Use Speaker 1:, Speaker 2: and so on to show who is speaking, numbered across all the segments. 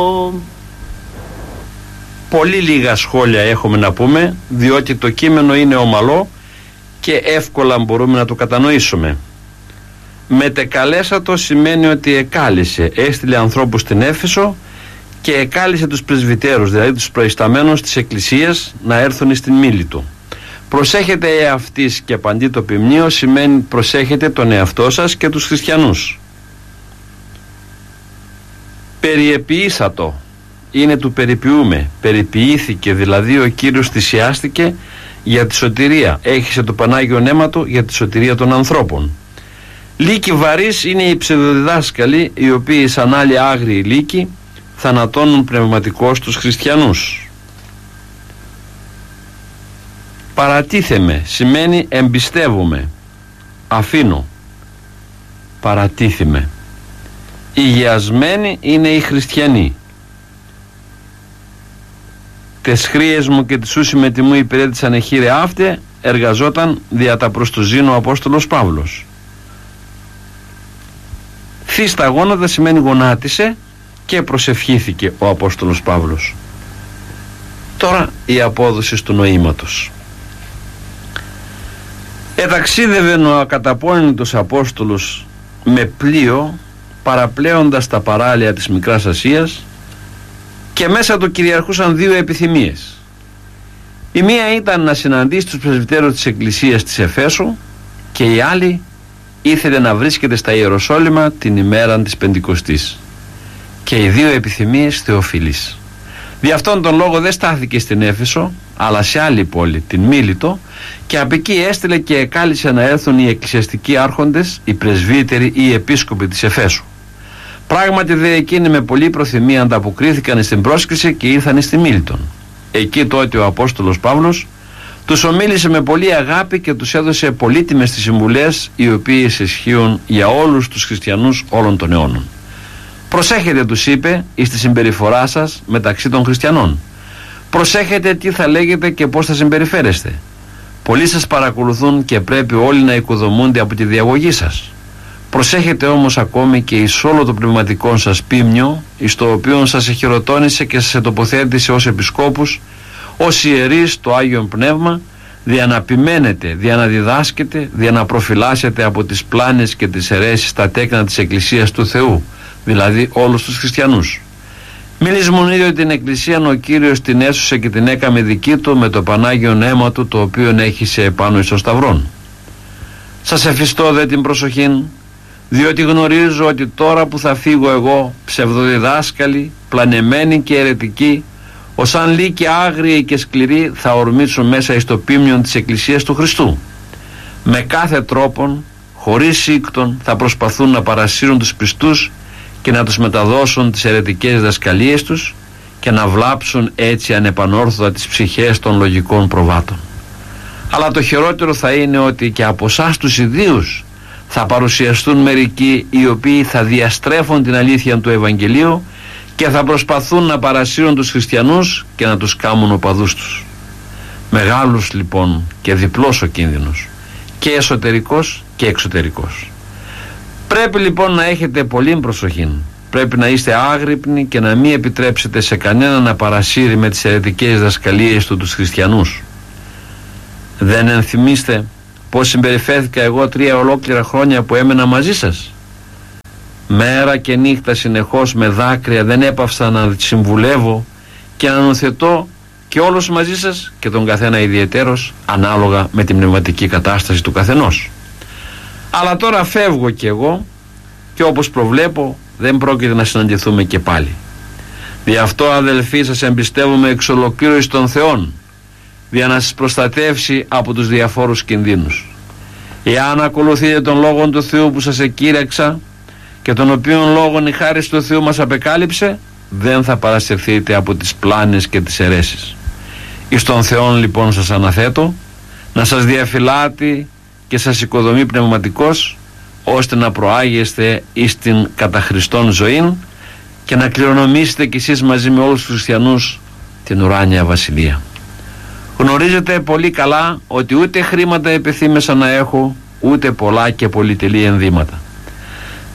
Speaker 1: Πολύ λίγα σχόλια έχουμε να πούμε, διότι το κείμενο είναι ομαλό και εύκολα μπορούμε να το κατανοήσουμε. Μετεκαλέσατο σημαίνει ότι εκάλυσε, έστειλε ανθρώπους στην Έφεσο και εκάλυσε τους πρεσβυτέρους, δηλαδή τους προϊσταμένους της Εκκλησίας, να έρθουν στην Μίλητο. Προσέχετε εαυτής και απαντή το ποιμνίο σημαίνει προσέχετε τον εαυτό σας και τους χριστιανούς. Περιεποιήσατο είναι του περιποιούμε, περιποιήθηκε, δηλαδή ο Κύριος θυσιάστηκε για τη σωτηρία, έχισε το Πανάγιο Νέμα του για τη σωτηρία των ανθρώπων. Λύκοι βαρύς είναι οι ψευδοδιδάσκαλοι, οι οποίοι σαν άλλοι άγριοι λύκοι θανατώνουν πνευματικώς τους χριστιανούς. Παρατίθεμαι σημαίνει εμπιστεύομαι, αφήνω, παρατίθεμαι. Οι γεασμένοι είναι οι χριστιανοί. Τες χρίες μου και τις ούσι με τιμού υπηρέτησαν εχείρε αύτε, εργαζόταν δια τα προς το ζήνο ο Απόστολος Παύλος. Θύστα γόνατα σημαίνει γονάτισε και προσευχήθηκε ο Απόστολος Παύλος. Τώρα η απόδοση του νοήματος. Εταξίδευε ο ακαταπώνητος Απόστολος με πλοίο παραπλέοντας τα παράλια της Μικράς Ασίας και μέσα του κυριαρχούσαν δύο επιθυμίες. Η μία ήταν να συναντήσει τους πρεσβυτέρους της Εκκλησίας της Εφέσου και η άλλη ήθελε να βρίσκεται στα Ιεροσόλυμα την ημέρα της Πεντηκοστής. Και οι δύο επιθυμίες θεοφιλείς. Δι' αυτόν τον λόγο δεν στάθηκε στην Έφεσο αλλά σε άλλη πόλη, την Μίλητο, και από εκεί έστειλε και εκάλυσε να έρθουν οι εκκλησιαστικοί άρχοντες, οι πρεσβύτεροι ή οι επίσκοποι της Εφέσου. Πράγματι δε εκείνοι με πολλή προθυμία ανταποκρίθηκαν στην πρόσκληση και ήρθαν στη Μίλητον. Εκεί τότε ο Απόστολος Παύλος τους ομίλησε με πολλή αγάπη και τους έδωσε πολύτιμες τις συμβουλές, οι οποίες ισχύουν για όλους τους χριστιανούς όλων των αιώνων. Προσέχετε, τους είπε, εις τη συμπεριφορά σας μεταξύ των χριστιανών. Προσέχετε τι θα λέγετε και πώς θα συμπεριφέρεστε. Πολλοί σας παρακολουθούν και πρέπει όλοι να οικοδομούνται από τη διαγωγή σας. Προσέχετε όμως ακόμη και εις όλο το πνευματικό σας πίμνιο, εις το οποίο σας εχειροτώνησε και σας ετοποθέτησε ως επισκόπους, ως ιερείς το Άγιον Πνεύμα, δια να ποιμένετε, δια να διδάσκετε, δια να προφυλάσσετε από τις πλάνες και τις αιρέσεις τα τέκνα της Εκκλησίας του Θεού, δηλαδή όλους τους χριστιανούς. Μην λησμονείτε ότι την Εκκλησία ο Κύριος την έσωσε και την έκαμε δική του με το Πανάγιο Αίμα του, το οποίο έχισε επάνω εις το σταυρόν. Σας εφιστώ δε την προσοχήν, διότι γνωρίζω ότι τώρα που θα φύγω εγώ, ψευδοδιδάσκαλοι, πλανεμένοι και αιρετικοί, ως αν λύκοι άγριοι και σκληροί, θα ορμήσουν μέσα εις το πίμνιον της Εκκλησίας του Χριστού. Με κάθε τρόπον, χωρίς σύκτον, θα προσπαθούν να παρασύρουν τους πιστούς και να τους μεταδώσουν τις αιρετικές διδασκαλίες τους και να βλάψουν έτσι ανεπανόρθωτα τις ψυχές των λογικών προβάτων. Αλλά το χειρότερο θα είναι ότι και από εσάς τους ιδίους θα παρουσιαστούν μερικοί οι οποίοι θα διαστρέφουν την αλήθεια του Ευαγγελίου και θα προσπαθούν να παρασύρουν τους χριστιανούς και να τους κάμουν οπαδούς τους. Μεγάλους λοιπόν και διπλός ο κίνδυνος, και εσωτερικός και εξωτερικός. Πρέπει λοιπόν να έχετε πολύ προσοχή. Πρέπει να είστε άγρυπνοι και να μην επιτρέψετε σε κανένα να παρασύρει με τις αιρετικές διδασκαλίες του τους χριστιανούς. Δεν ενθυμίστε πως συμπεριφέρθηκα εγώ 3 ολόκληρα χρόνια που έμενα μαζί σας? Μέρα και νύχτα συνεχώς με δάκρυα δεν έπαυσα να συμβουλεύω και να νοθετώ και όλους μαζί σας και τον καθένα ιδιαιτέρως ανάλογα με την πνευματική κατάσταση του καθενός. Αλλά τώρα φεύγω κι εγώ και όπως προβλέπω δεν πρόκειται να συναντηθούμε και πάλι. Δι' αυτό αδελφοί σας εμπιστεύομαι εξ ολοκλήρου εις των Θεών, για να σας προστατεύσει από τους διαφόρους κινδύνους. Εάν ακολουθείτε τον λόγο του Θεού που σας εκήρεξα και τον οποίον λόγον η χάρις του Θεού μας απεκάλυψε, δεν θα παρασυρθείτε από τις πλάνες και τις αιρέσεις. Εις τον Θεόν λοιπόν σας αναθέτω να σας διαφυλάτει και σας οικοδομεί πνευματικός, ώστε να προάγεστε εις την κατά Χριστόν ζωήν και να κληρονομήσετε κι εσείς μαζί με όλους τους χριστιανούς την ουράνια βασιλεία. Γνωρίζετε πολύ καλά ότι ούτε χρήματα επιθύμησα να έχω, ούτε πολλά και πολυτελή ενδύματα.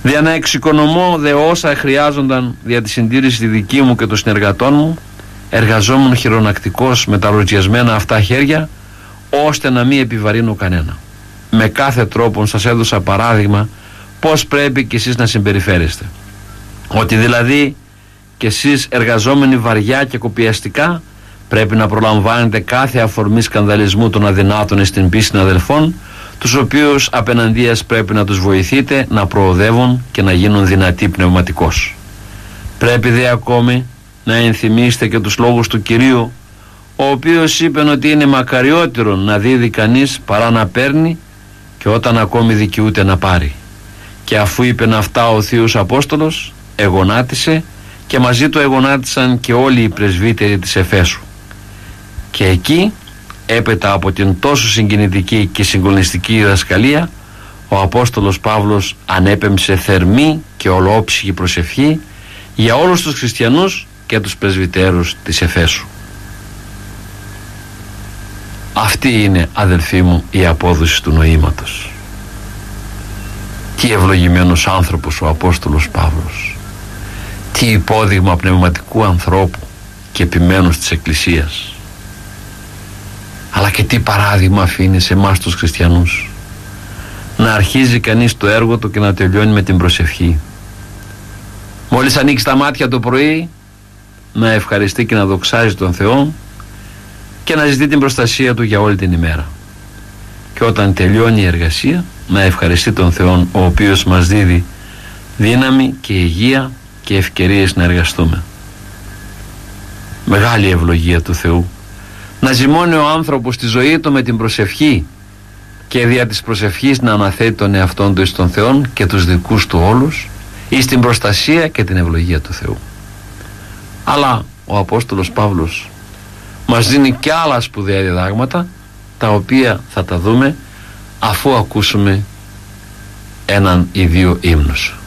Speaker 1: Δια να εξοικονομώ δε όσα χρειάζονταν δια τη συντήρηση τη δική μου και των συνεργατών μου, εργαζόμουν χειρονακτικός με τα ρουτζιασμένα αυτά χέρια, ώστε να μην επιβαρύνω κανένα. Με κάθε τρόπο σας έδωσα παράδειγμα πώς πρέπει κι εσείς να συμπεριφέρεστε. Ότι δηλαδή κι εσείς εργαζόμενοι βαριά και κοπιαστικά πρέπει να προλαμβάνετε κάθε αφορμή σκανδαλισμού των αδυνάτων στην πίστη των αδελφών, τους οποίους απέναντίας πρέπει να τους βοηθείτε να προοδεύουν και να γίνουν δυνατοί πνευματικώς. Πρέπει δε ακόμη να ενθυμίσετε και τους λόγους του Κυρίου, ο οποίος είπε ότι είναι μακαριότερο να δίδει κανείς παρά να παίρνει, και όταν ακόμη δικαιούται να πάρει. Και αφού είπε αυτά ο Θείος Απόστολος, εγωνάτισε, και μαζί του εγωνάτισαν και όλοι οι πρεσβύτεροι της Εφέσου. Και εκεί, έπειτα από την τόσο συγκινητική και συγκλονιστική διδασκαλία, ο Απόστολος Παύλος ανέπεμψε θερμή και ολόψυχη προσευχή για όλους τους χριστιανούς και τους πρεσβυτέρους της Εφέσου. Αυτή είναι, αδελφοί μου, η απόδοση του νοήματος. Τι ευλογημένος άνθρωπος ο Απόστολος Παύλος, τι υπόδειγμα πνευματικού ανθρώπου και επιμένους της Εκκλησίας, αλλά και τι παράδειγμα αφήνει σε εμάς τους χριστιανούς. Να αρχίζει κανείς το έργο του και να τελειώνει με την προσευχή. Μόλις ανοίξει τα μάτια το πρωί, να ευχαριστεί και να δοξάζει τον Θεό και να ζητεί την προστασία του για όλη την ημέρα. Και όταν τελειώνει η εργασία, να ευχαριστεί τον Θεό, ο οποίος μας δίδει δύναμη και υγεία και ευκαιρίες να εργαστούμε. Μεγάλη ευλογία του Θεού να ζυμώνει ο άνθρωπος τη ζωή του με την προσευχή και δια της προσευχής να αναθέτει τον εαυτόν του εις τον Θεό και τους δικούς του όλους εις την προστασία και την ευλογία του Θεού. Αλλά ο Απόστολος Παύλος μας δίνει και άλλα σπουδαία διδάγματα, τα οποία θα τα δούμε αφού ακούσουμε έναν ή δύο ύμνους.